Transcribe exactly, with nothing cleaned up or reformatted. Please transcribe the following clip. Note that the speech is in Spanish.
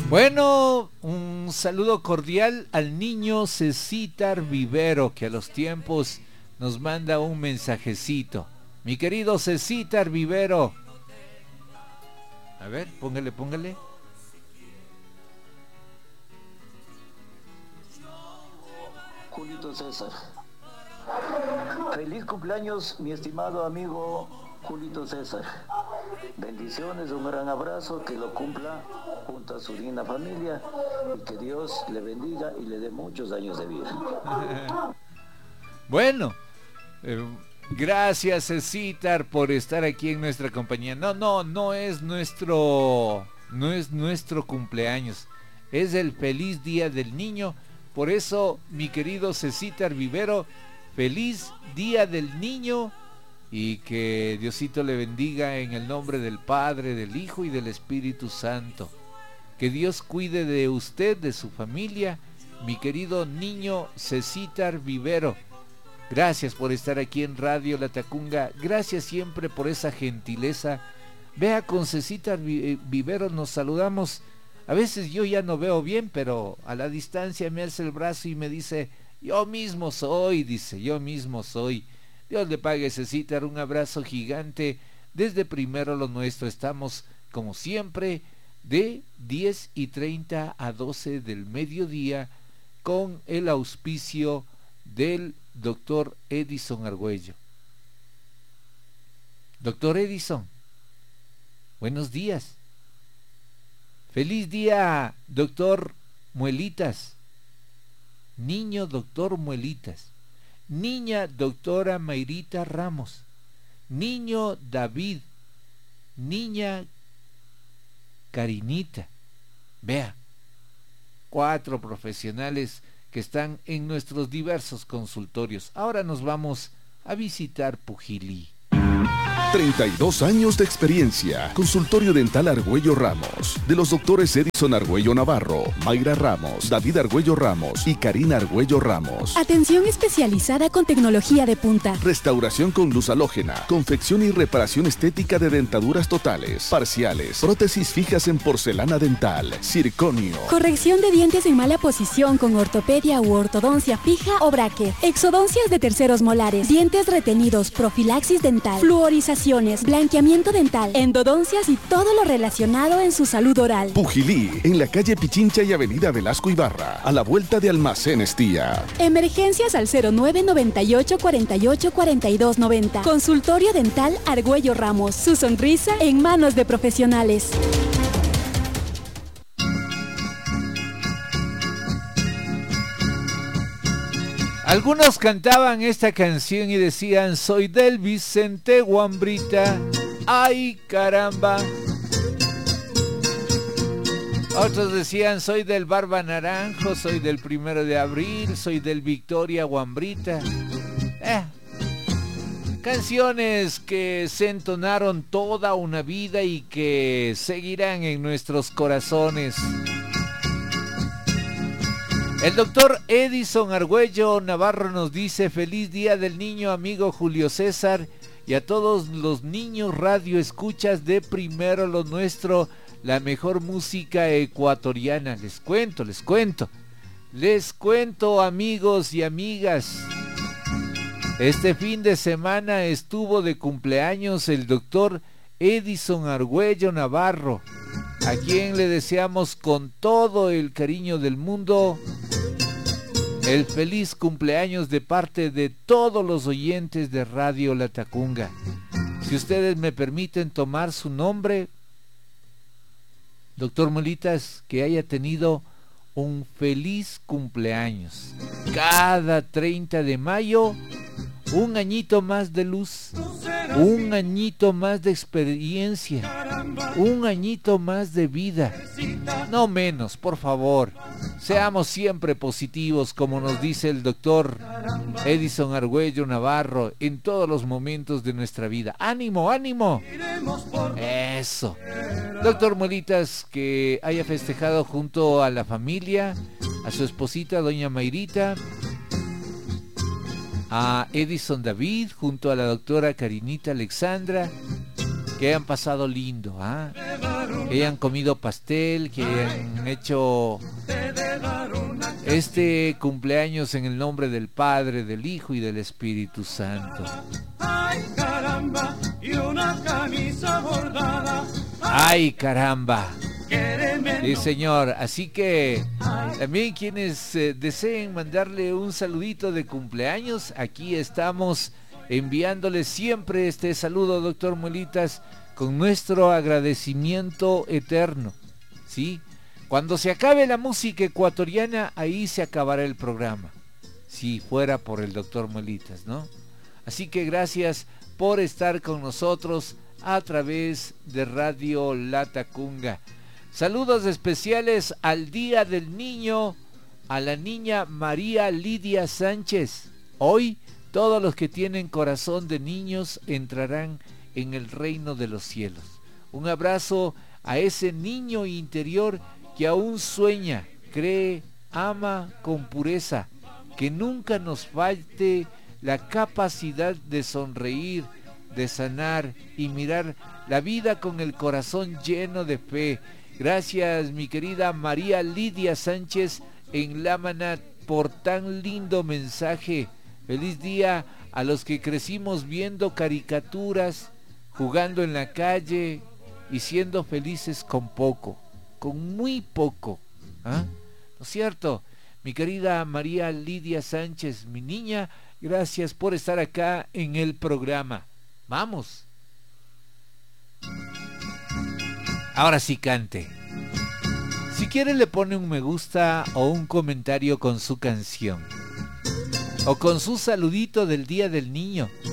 Bueno, un saludo cordial al niño Cecitar Vivero, que a los tiempos nos manda un mensajecito. Mi querido Cecitar Vivero. A ver, póngale, póngale. Julito César. Feliz cumpleaños, mi estimado amigo Julito César. Bendiciones, un gran abrazo, que lo cumpla junto a su linda familia y que Dios le bendiga y le dé muchos años de vida. Bueno, eh, gracias Cecitar por estar aquí en nuestra compañía. No, no, no es nuestro, no es nuestro cumpleaños, es el feliz día del niño. Por eso, mi querido Cecitar Vivero, feliz día del niño y que Diosito le bendiga en el nombre del Padre, del Hijo y del Espíritu Santo. Que Dios cuide de usted, de su familia, mi querido niño Cecitar Vivero. Gracias por estar aquí en Radio Latacunga, gracias siempre por esa gentileza. Vea, con Cecitar Vivero nos saludamos. A veces yo ya no veo bien, pero a la distancia me alza el brazo y me dice, yo mismo soy, dice, yo mismo soy. Dios le pague, Cecitar, un abrazo gigante. Desde Primero Lo Nuestro estamos, como siempre, de diez y treinta a doce del mediodía, con el auspicio del doctor Edison Argüello. Doctor Edison, buenos días. Feliz día, doctor Muelitas. Niño doctor Muelitas. Niña doctora Mayrita Ramos. Niño David. Niña Karinita. Vea, cuatro profesionales que están en nuestros diversos consultorios. Ahora nos vamos a visitar Pujilí. treinta y dos años de experiencia. Consultorio Dental Argüello Ramos. De los doctores Edison Argüello Navarro, Mayra Ramos, David Argüello Ramos y Karina Argüello Ramos. Atención especializada con tecnología de punta. Restauración con luz halógena. Confección y reparación estética de dentaduras totales, parciales, prótesis fijas en porcelana dental, circonio. Corrección de dientes en mala posición con ortopedia u ortodoncia fija o bracket. Exodoncias de terceros molares. Dientes retenidos, profilaxis dental, fluorización, blanqueamiento dental, endodoncias y todo lo relacionado en su salud oral. Pujilí, en la calle Pichincha y avenida Velasco Ibarra, a la vuelta de Almacenes Tía. Emergencias al cero nueve noventa y ocho cuarenta y ocho cuarenta y dos noventa. Consultorio Dental Argüello Ramos. Su sonrisa en manos de profesionales. Algunos cantaban esta canción y decían, soy del Vicente Guambrita, ay caramba. Otros decían, soy del Barba Naranjo, soy del Primero de Abril, soy del Victoria Guambrita. Eh, canciones que se entonaron toda una vida y que seguirán en nuestros corazones. El doctor Edison Argüello Navarro nos dice, feliz día del niño, amigo Julio César, y a todos los niños radio escuchas de Primero Lo Nuestro, la mejor música ecuatoriana. Les cuento, les cuento, les cuento, amigos y amigas. Este fin de semana estuvo de cumpleaños el doctor Edison Argüello Navarro, a quien le deseamos con todo el cariño del mundo el feliz cumpleaños de parte de todos los oyentes de Radio Latacunga. Si ustedes me permiten tomar su nombre, doctor Muelitas, que haya tenido un feliz cumpleaños. Cada treinta de mayo, un añito más de luz, un añito más de experiencia, un añito más de vida. No menos, por favor. Seamos siempre positivos, como nos dice el doctor Edison Argüello Navarro, en todos los momentos de nuestra vida. ¡Ánimo, ánimo! Eso. Doctor Muelitas, que haya festejado junto a la familia, a su esposita, doña Mayrita, a Edison David, junto a la doctora Karinita Alexandra, que hayan pasado lindo, ¿ah? Que hayan comido pastel, que hayan hecho este cumpleaños en el nombre del Padre, del Hijo y del Espíritu Santo. Ay, caramba, y una camisa bordada. Ay, caramba. Sí, señor. Así que también quienes eh, deseen mandarle un saludito de cumpleaños, aquí estamos enviándole siempre este saludo, doctor Muelitas, con nuestro agradecimiento eterno, ¿sí? Cuando se acabe la música ecuatoriana, ahí se acabará el programa, si fuera por el doctor Muelitas, ¿no? Así que gracias por estar con nosotros a través de Radio La Tacunga. Saludos especiales al Día del Niño, a la niña María Lidia Sánchez. Hoy todos los que tienen corazón de niños entrarán en el reino de los cielos. Un abrazo a ese niño interior que aún sueña, cree, ama con pureza. Que nunca nos falte la capacidad de sonreír, de sanar y mirar la vida con el corazón lleno de fe. Gracias, mi querida María Lidia Sánchez en Lámana, por tan lindo mensaje. Feliz día a los que crecimos viendo caricaturas, jugando en la calle y siendo felices con poco, con muy poco. ¿Ah? ¿No es cierto? Mi querida María Lidia Sánchez, mi niña, gracias por estar acá en el programa. Vamos. Ahora sí cante. Si quiere le pone un me gusta o un comentario con su canción. O con su saludito del Día del Niño.